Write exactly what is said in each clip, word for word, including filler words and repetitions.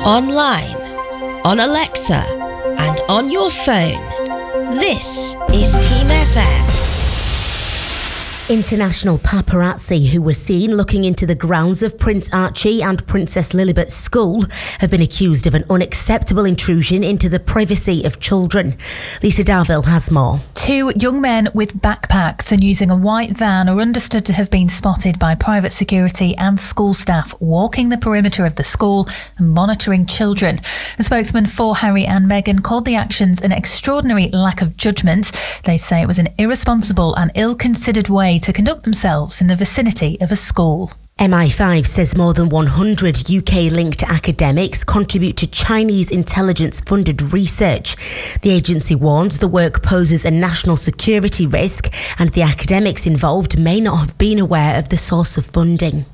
online, on Alexa, and on your phone. This is Team F M. International paparazzi who were seen looking into the grounds of Prince Archie and Princess Lilibet's school have been accused of an unacceptable intrusion into the privacy of children. Lisa Darville has more. Two young men with backpacks and using a white van are understood to have been spotted by private security and school staff walking the perimeter of the school and monitoring children. A spokesman for Harry and Meghan called the actions an extraordinary lack of judgment. They say it was an irresponsible and ill-considered way to conduct themselves in the vicinity of a school. M I five says more than one hundred U K-linked academics contribute to Chinese intelligence-funded research. The agency warns the work poses a national security risk and the academics involved may not have been aware of the source of funding.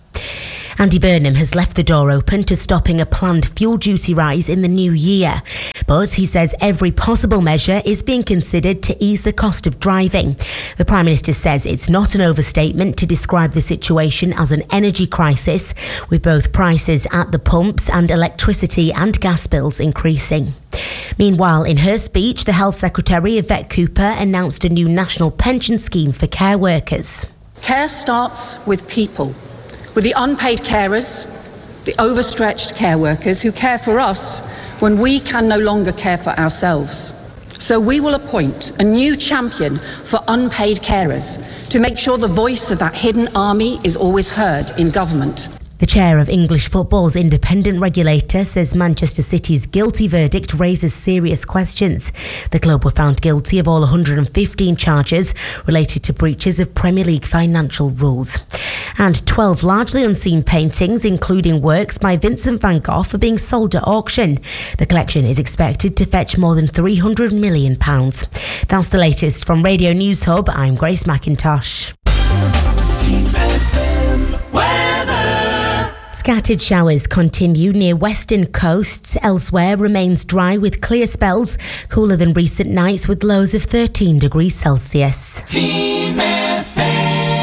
Andy Burnham has left the door open to stopping a planned fuel duty rise in the new year. But he says every possible measure is being considered to ease the cost of driving. The Prime Minister says it's not an overstatement to describe the situation as an energy crisis, with both prices at the pumps and electricity and gas bills increasing. Meanwhile, in her speech, the Health Secretary, Yvette Cooper, announced a new national pension scheme for care workers. Care starts with people. With the unpaid carers, the overstretched care workers who care for us when we can no longer care for ourselves. So we will appoint a new champion for unpaid carers to make sure the voice of that hidden army is always heard in government. The chair of English football's independent regulator says Manchester City's guilty verdict raises serious questions. The club were found guilty of all one hundred fifteen charges related to breaches of Premier League financial rules. And twelve largely unseen paintings, including works by Vincent van Gogh, are being sold at auction. The collection is expected to fetch more than three hundred million pounds. That's the latest from Radio News Hub. I'm Grace McIntosh. Team F M weather. Scattered showers continue near western coasts. Elsewhere remains dry with clear spells, cooler than recent nights with lows of thirteen degrees Celsius. Team F M.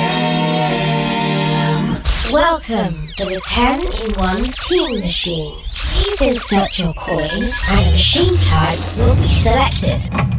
Welcome to the ten in one Team Machine. Please insert your coin and a machine type will be selected.